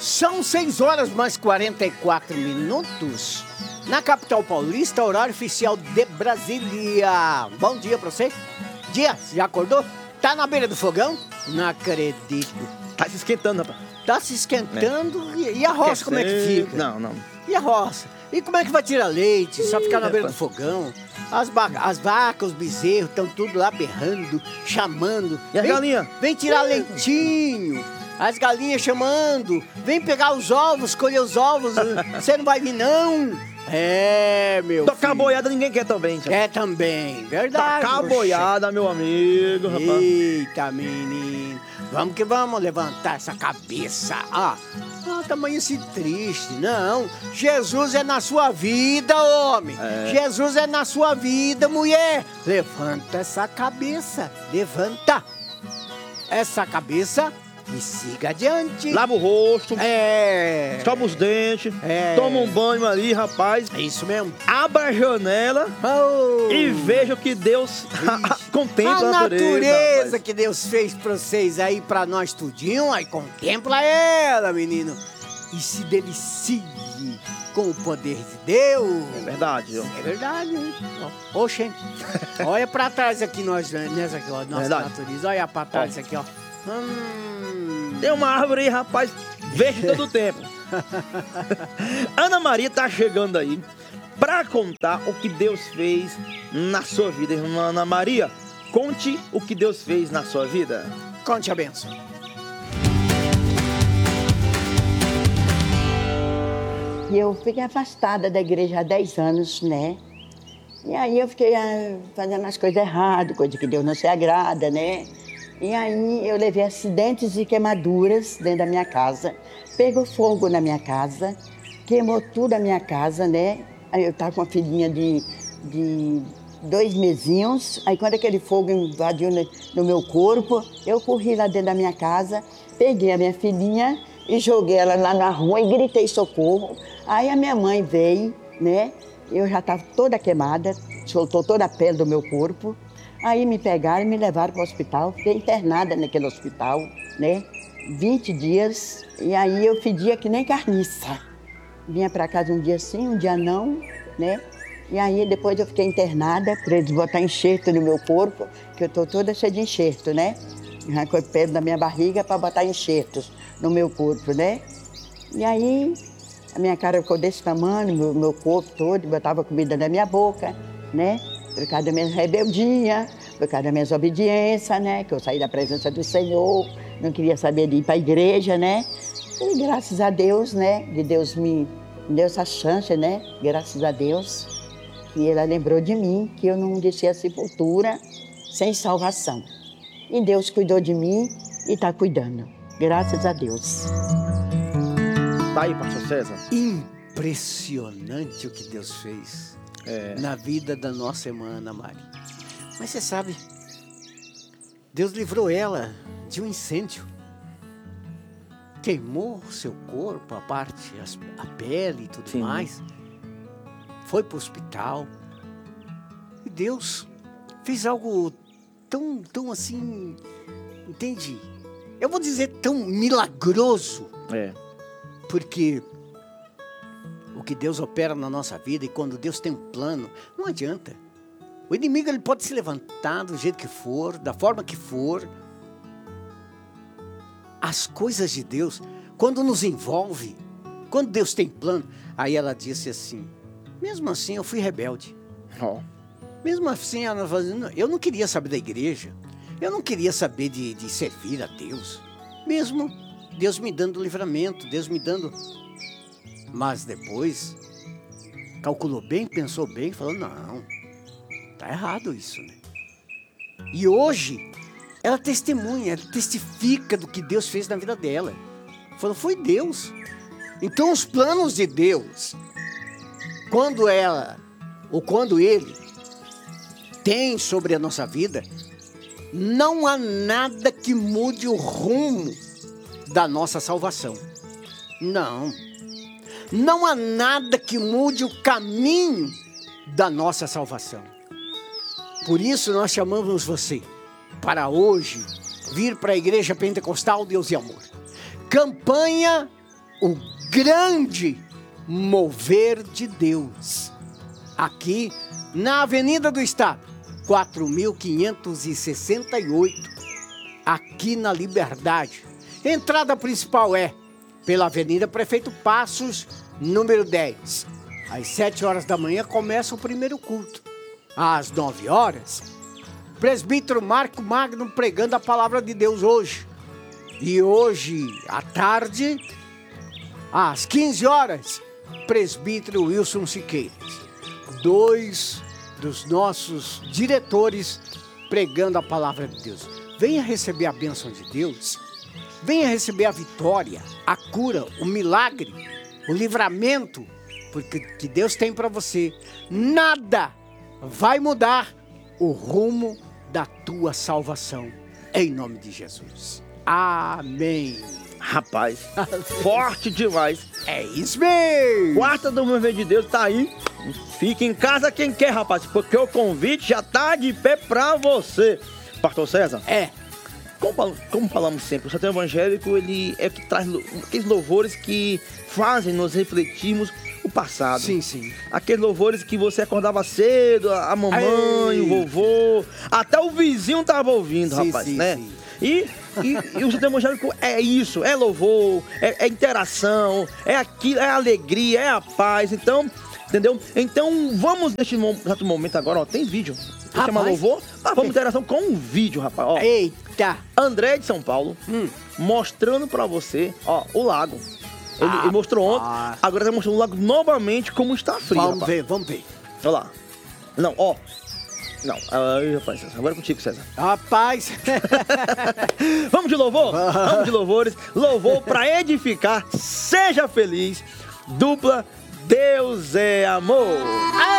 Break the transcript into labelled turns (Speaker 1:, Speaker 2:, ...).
Speaker 1: São 6 horas mais 44 minutos. Na capital paulista, horário oficial de Brasília. Bom dia pra você. Dia, já acordou? Tá na beira do fogão? Não acredito.
Speaker 2: Tá se esquentando, rapaz.
Speaker 1: Tá se esquentando. E a roça, como é que fica?
Speaker 2: Não.
Speaker 1: E a roça? E como é que vai tirar leite? Só ficar na beira do fogão? As vacas, os bezerros estão tudo lá berrando, chamando.
Speaker 2: E as galinhas?
Speaker 1: Vem tirar leitinho. As galinhas chamando. Vem pegar os ovos, colher os ovos. Você não vai vir, não? É, meu
Speaker 2: Tocar
Speaker 1: filho.
Speaker 2: boiada ninguém quer também.
Speaker 1: Quer também, verdade.
Speaker 2: Tocar boiada, meu amigo, rapaz.
Speaker 1: Eita, menino. Vamos que vamos levantar essa cabeça. Tamanho esse triste. Não, Jesus é na sua vida, homem. Jesus é na sua vida, mulher. Levanta essa cabeça. Levanta essa cabeça e siga adiante.
Speaker 2: Lava o rosto.
Speaker 1: Escova
Speaker 2: os dentes. Toma um banho ali, rapaz.
Speaker 1: É isso mesmo.
Speaker 2: Abra a janela e veja o que Deus contempla
Speaker 1: a
Speaker 2: a
Speaker 1: natureza que Deus fez pra vocês aí, pra nós tudinho. Aí contempla ela, menino. E se delicie com o poder de Deus.
Speaker 2: É verdade.
Speaker 1: É verdade. Oxe, olha pra trás aqui, nessa aqui, ó. Nossa natureza. Olha pra trás aqui, ó.
Speaker 2: Tem uma árvore aí, rapaz, verde todo o tempo. Ana Maria tá chegando aí pra contar o que Deus fez na sua vida. Irmã Ana Maria, conte o que Deus fez na sua vida.
Speaker 1: Conte a bênção.
Speaker 3: E eu fiquei afastada da igreja há 10 anos, né? E aí eu fiquei fazendo as coisas erradas, coisa que Deus não se agrada, né? E aí eu levei acidentes e queimaduras dentro da minha casa. Pegou fogo na minha casa, queimou tudo a minha casa, né? Aí eu estava com uma filhinha de 2 mesinhos. Aí quando aquele fogo invadiu no meu corpo, eu corri lá dentro da minha casa, peguei a minha filhinha e joguei ela lá na rua e gritei socorro. Aí a minha mãe veio, né? Eu já estava toda queimada, soltou toda a pele do meu corpo. Aí me pegaram e me levaram para o hospital. Fiquei internada naquele hospital, né? 20 dias. E aí eu fedia que nem carniça. Vinha para casa um dia sim, um dia não, né? E aí depois eu fiquei internada para eles botar enxerto no meu corpo, que eu estou toda cheia de enxerto, né? Arrancou o pelo da minha barriga para botar enxertos no meu corpo, né? E aí a minha cara ficou desse tamanho, meu corpo todo, botava comida na minha boca, né? Por causa da minha rebeldia, por causa da minha desobediência, né? Que eu saí da presença do Senhor, não queria saber de ir para a igreja, né? E graças a Deus, né? De Deus me deu essa chance, né? Graças a Deus. E ela lembrou de mim, que eu não desci a sepultura sem salvação. E Deus cuidou de mim e está cuidando. Graças a Deus.
Speaker 2: Tá aí, pastor César.
Speaker 1: Impressionante o que Deus fez na vida da nossa irmã Ana Maria. Mas você sabe, Deus livrou ela de um incêndio. Queimou seu corpo, a pele e tudo mais. Foi para o hospital. E Deus fez algo tão assim, entende? Eu vou dizer tão milagroso. Porque o que Deus opera na nossa vida, e quando Deus tem um plano, não adianta. O inimigo ele pode se levantar do jeito que for, da forma que for. As coisas de Deus, quando nos envolve, quando Deus tem plano, aí ela disse assim, mesmo assim eu fui rebelde. Mesmo assim, eu não queria saber da igreja, eu não queria saber de servir a Deus. Mesmo Deus me dando livramento, Deus me dando... Mas depois, calculou bem, pensou bem, falou, não, tá errado isso, né? E hoje, ela testemunha, ela testifica do que Deus fez na vida dela. Falou, foi Deus. Então os planos de Deus, quando ela, ou quando Ele, tem sobre a nossa vida, não há nada que mude o rumo da nossa salvação. Não há nada que mude o caminho da nossa salvação. Por isso nós chamamos você para hoje vir para a Igreja Pentecostal Deus e Amor. Campanha o grande mover de Deus. Aqui na Avenida do Estado, 4.568, aqui na Liberdade. Entrada principal é pela Avenida Prefeito Passos, número 10. Às 7 horas da manhã começa o primeiro culto. Às 9 horas, presbítero Marco Magno pregando a palavra de Deus hoje. E hoje, à tarde, às 15 horas, presbítero Wilson Siqueiros. 2 dos nossos diretores pregando a palavra de Deus. Venha receber a bênção de Deus. Venha receber a vitória, a cura, o milagre, o livramento, porque que Deus tem para você. Nada vai mudar o rumo da tua salvação, em nome de Jesus. Amém.
Speaker 2: Rapaz, forte demais.
Speaker 1: É isso mesmo.
Speaker 2: Quarta do Mover de Deus tá aí. Fica em casa quem quer, rapaz, porque o convite já tá de pé pra você. Pastor César? Como falamos sempre, o sertão evangélico, ele é que traz aqueles louvores que fazem nós refletirmos o passado.
Speaker 1: Sim, sim.
Speaker 2: Aqueles louvores que você acordava cedo, a mamãe, o vovô, até o vizinho tava ouvindo, sim, rapaz, sim, né? Sim. E o sertão evangélico é isso, é louvor, é interação, é aquilo, é alegria, é a paz, então... Entendeu? Então, vamos neste exato momento agora, ó, tem vídeo. Você chama louvor, mas vamos interação com um vídeo, rapaz. Ó.
Speaker 1: Eita!
Speaker 2: André de São Paulo, mostrando pra você, ó, o lago. Ele mostrou ontem, agora tá mostrando o lago novamente como está frio,
Speaker 1: vamos ver.
Speaker 2: Olha lá. Não, ó. Não, aí, rapaz, agora é contigo, César.
Speaker 1: Rapaz!
Speaker 2: Vamos de louvor? Vamos de louvores. Louvor pra edificar, seja feliz, dupla Deus é amor.